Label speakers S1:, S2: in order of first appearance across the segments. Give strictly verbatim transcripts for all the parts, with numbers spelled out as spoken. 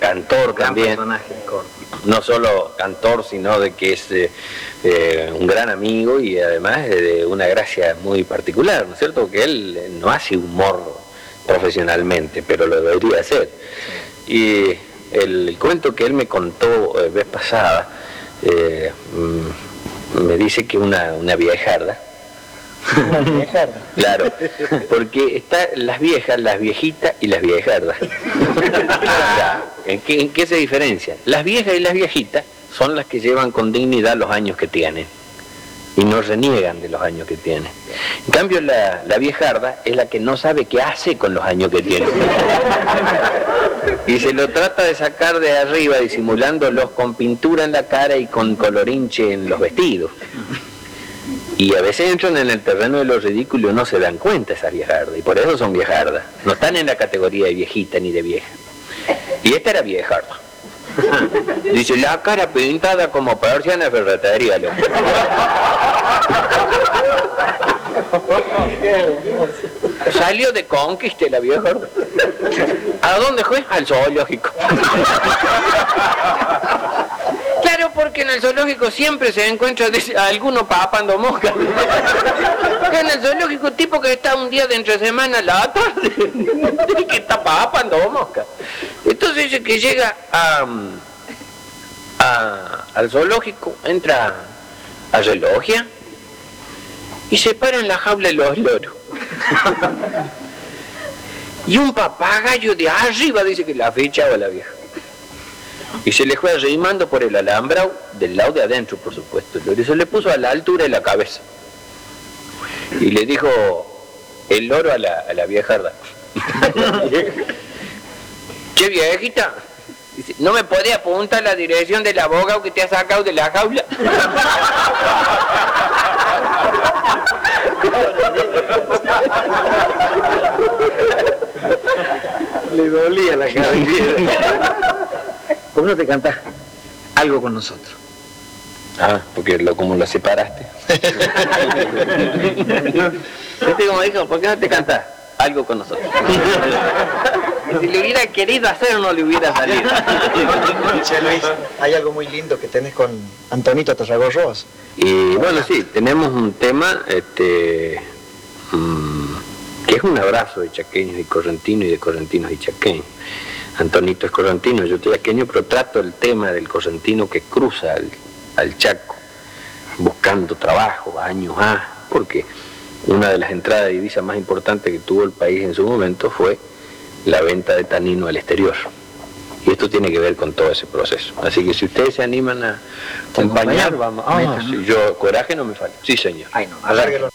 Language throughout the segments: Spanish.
S1: cantor
S2: gran
S1: también.
S2: Personaje, corto.
S1: No solo cantor, sino de que es eh, eh, un gran amigo y además de una gracia muy particular, ¿no es cierto? Que él no hace humor profesionalmente, pero lo debería hacer. Y el, el cuento que él me contó eh, vez pasada, eh, mm, me dice que una, una viejarda.
S3: Una viejarda.
S1: Claro, porque están las viejas, las viejitas y las viejardas. ¿En qué, ¿En qué se diferencian? Las viejas y las viejitas son las que llevan con dignidad los años que tienen y no reniegan de los años que tienen. En cambio, la, la viejarda es la que no sabe qué hace con los años que tiene. Y se lo trata de sacar de arriba disimulándolos con pintura en la cara y con colorinche en los vestidos. Y a veces entran en el terreno de lo ridículo y no se dan cuenta esas viejardas, y por eso son viejardas. No están en la categoría de viejita ni de vieja. Y esta era viejarda. Dice, la cara pintada como persiana de ferretería. Loco. Salió de Conquista la viejarda. ¿A dónde fue? Al zoológico. Claro, porque en el zoológico siempre se encuentra a alguno papando mosca. En el zoológico, tipo que está un día de entre semana a la tarde, que está papando mosca. Entonces dice que llega a, a, al zoológico, entra a Relogia y se para en la jaula de los loros. Y un papagayo de arriba dice que la fechaba la vieja. Y se le fue arrimando por el alambrado, del lado de adentro, por supuesto. Y se le puso a la altura de la cabeza. Y le dijo el loro a la, a la viejarda. Che, viejita, dice, ¿no me podía apuntar la dirección del abogado que te ha sacado de la jaula?
S2: Le dolía la cabellera. ¿Por qué no te cantás algo con nosotros?
S1: Ah, porque lo, como lo separaste. Este como dijo, ¿por qué no te cantás algo con nosotros? Si le hubiera querido hacer, no le hubiera salido.
S3: Che, Luis, hay algo muy lindo que tenés con Antonito Tarragorros.
S1: Y bueno, sí, tenemos un tema este, mmm, que es un abrazo de chaqueños y correntinos y de correntinos y chaqueños. Antonito es correntino, yo soy chaqueño, pero trato el tema del correntino que cruza al, al Chaco, buscando trabajo, años A, porque una de las entradas de divisas más importantes que tuvo el país en su momento fue la venta de tanino al exterior. Y esto tiene que ver con todo ese proceso. Así que si ustedes se animan a acompañar, vamos. Ah, sí, yo, coraje no me falta. Sí, señor.
S3: Ay, no, alárguelo.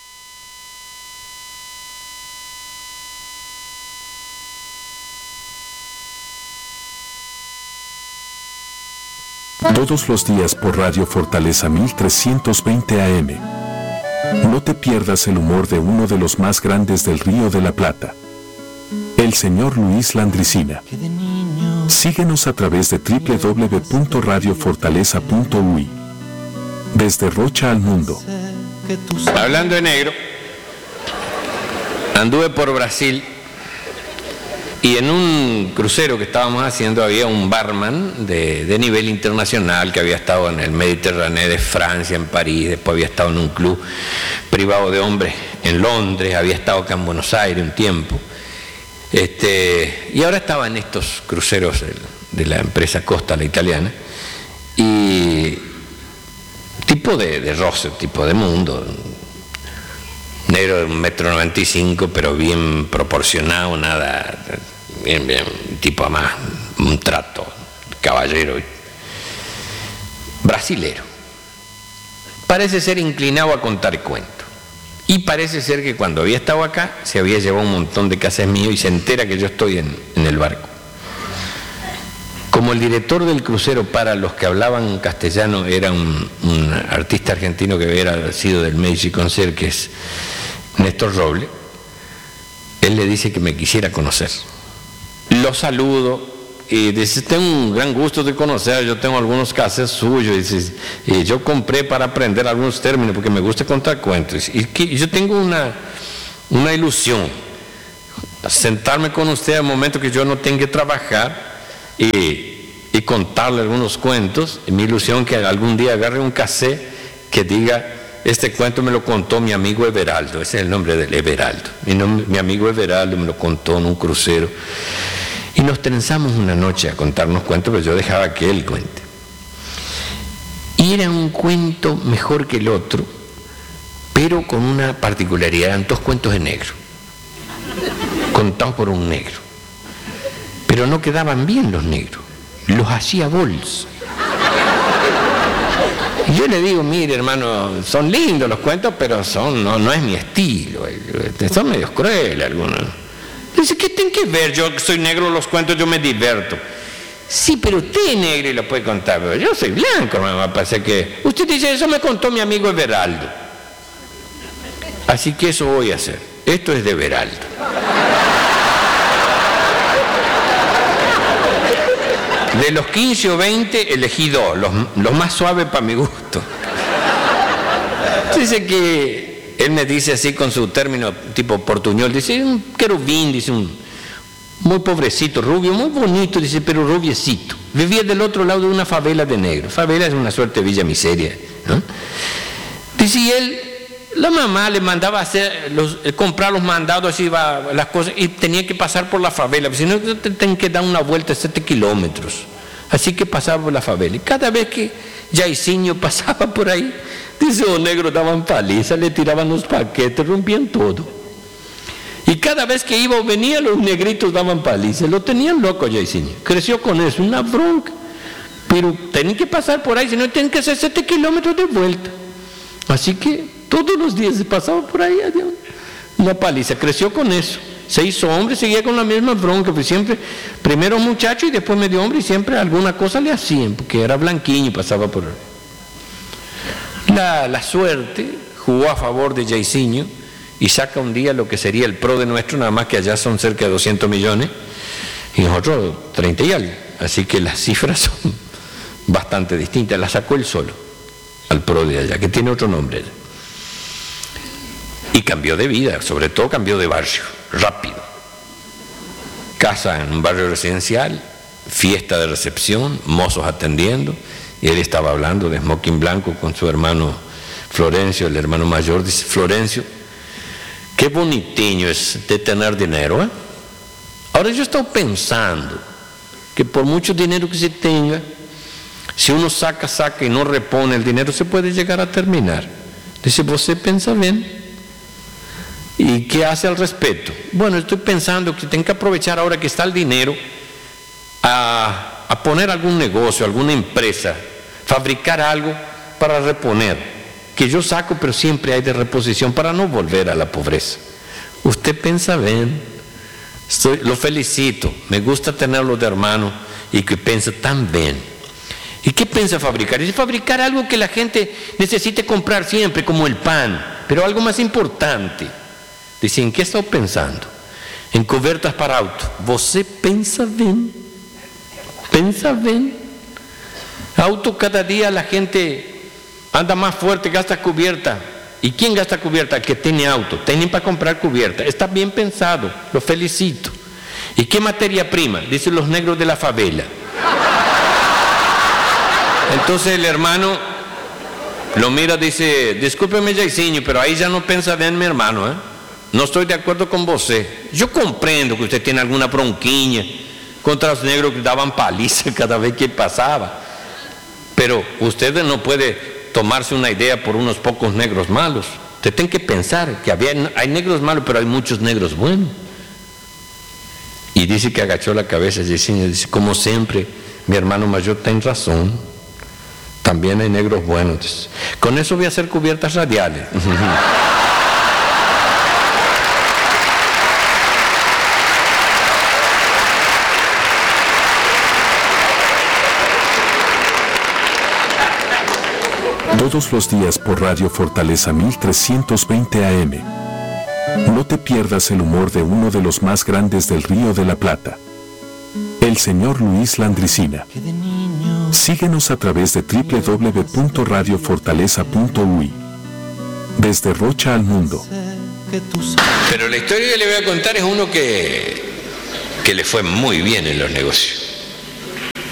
S4: Todos los días por Radio Fortaleza mil trescientos veinte A M. No te pierdas el humor de uno de los más grandes del Río de la Plata, el señor Luis Landricina. Síguenos a través de doble u doble u doble u punto radio fortaleza punto u i. Desde Rocha al mundo.
S5: Hablando de negro, anduve por Brasil. Y en un crucero que estábamos haciendo había un barman de, de nivel internacional que había estado en el Mediterráneo de Francia, en París, después había estado en un club privado de hombres en Londres, había estado acá en Buenos Aires un tiempo. Este, y ahora estaba en estos cruceros de, de la empresa Costa, la italiana, y tipo de, de roce, tipo de mundo, negro de un metro noventa y cinco, pero bien proporcionado, nada, bien, bien, tipo más, un trato, caballero, brasilero. Parece ser inclinado a contar cuentos. Y parece ser que cuando había estado acá, se había llevado un montón de casas mío y se entera que yo estoy en, en el barco. Como el director del crucero, para los que hablaban castellano, era un, un artista argentino que hubiera sido del Medici Concert, que es Néstor Roble, él le dice que me quisiera conocer. Lo saludo y dice, tengo un gran gusto de conocer, yo tengo algunos casos suyos, y dice, y yo compré para aprender algunos términos porque me gusta contar cuentos. Y, que, y yo tengo una, una ilusión, sentarme con usted al momento que yo no tenga que trabajar y, y contarle algunos cuentos. Y mi ilusión que algún día agarre un cassette que diga: este cuento me lo contó mi amigo Everaldo. Ese es el nombre del Everaldo. Mi, nombre, mi amigo Everaldo me lo contó en un crucero. Y nos trenzamos una noche a contarnos cuentos, pero yo dejaba que él cuente. Y era un cuento mejor que el otro, pero con una particularidad: eran dos cuentos en negro, contados por un negro. Pero no quedaban bien los negros, los hacía bolsa. Y yo le digo: mire, hermano, son lindos los cuentos, pero son no, no es mi estilo, son medios crueles algunos. Dice: ¿qué tiene que ver? Yo soy negro, los cuentos, yo me divierto. Sí, pero usted es negro y lo puede contar, pero yo soy blanco, me parece que... Usted dice: eso me contó mi amigo Everaldo. Así que eso voy a hacer. Esto es de Everaldo. De los quince o veinte elegí dos, los, los más suaves para mi gusto. Dice que él me dice así con su término tipo portuñol, dice: un querubín, dice, un muy pobrecito, rubio, muy bonito, dice, pero rubiecito. Vivía del otro lado de una favela de negros. Favela es una suerte de villa miseria, ¿no? Dice, y él, la mamá le mandaba a hacer los, comprar los mandados, así va las cosas, y tenía que pasar por la favela, si no te tienen que dar una vuelta de siete kilómetros. Así que pasaba por la favela. Y cada vez que Jairzinho pasaba por ahí, dice, los negros daban paliza, le tiraban los paquetes, rompían todo. Y cada vez que iba o venía, los negritos daban paliza. Lo tenían loco Jairzinho. Creció con eso, una bronca. Pero tenían que pasar por ahí, si no tienen que hacer siete kilómetros de vuelta. Así que todos los días se pasaba por ahí, una paliza. Creció con eso. Se hizo hombre, seguía con la misma bronca, pues siempre, primero muchacho y después medio hombre, y siempre alguna cosa le hacían, porque era blanquiño y pasaba por ahí. La, la suerte jugó a favor de Jairzinho y saca un día lo que sería el pro de nuestro, nada más que allá son cerca de doscientos millones y nosotros treinta y algo. Así que las cifras son bastante distintas. La sacó él solo, al pro de allá, que tiene otro nombre. Y cambió de vida, sobre todo cambió de barrio, rápido. Casa en un barrio residencial, fiesta de recepción, mozos atendiendo, y él estaba hablando de smoking blanco con su hermano Florencio, el hermano mayor. Dice, Florencio, qué bonitiño es de tener dinero, ¿eh? Ahora yo he estado pensando que por mucho dinero que se tenga, si uno saca, saca y no repone el dinero, se puede llegar a terminar. Dice, ¿você piensa bien? ¿Y qué hace al respecto? Bueno, estoy pensando que tengo que aprovechar ahora que está el dinero a, a poner algún negocio, alguna empresa, fabricar algo para reponer, que yo saco, pero siempre hay de reposición para no volver a la pobreza. Usted piensa bien, estoy, lo felicito, me gusta tenerlo de hermano y que piensa tan bien. ¿Y qué piensa fabricar? Dice, fabricar algo que la gente necesite comprar siempre, como el pan, pero algo más importante. Dice, ¿en qué estou pensando? En cobertas para auto. Você pensa bien, pensa bien. Auto, cada día la gente anda más fuerte, gasta cubierta. ¿Y quién gasta cubierta? El que tiene auto. Tienen para comprar cubierta. Está bien pensado, lo felicito. ¿Y qué materia prima? Dicen los negros de la favela. Entonces el hermano lo mira, dice, discúlpeme Jairzinho, pero ahí ya no piensa bien mi hermano, ¿eh? No estoy de acuerdo con você. Yo comprendo que usted tiene alguna bronquinha contra los negros que daban paliza cada vez que pasaba, pero usted no puede tomarse una idea por unos pocos negros malos. Usted tiene que pensar que había, hay negros malos, pero hay muchos negros buenos. Y dice que agachó la cabeza y dice, como siempre, mi hermano mayor tiene razón. También hay negros buenos. Con eso voy a hacer cubiertas radiales.
S4: Todos los días por Radio Fortaleza mil trescientos veinte A M. No te pierdas el humor de uno de los más grandes del Río de la Plata, el señor Luis Landricina. Síguenos a través de doble u doble u doble u punto radio fortaleza punto u i. Desde Rocha al mundo.
S5: Pero la historia que le voy a contar es uno que, que le fue muy bien en los negocios.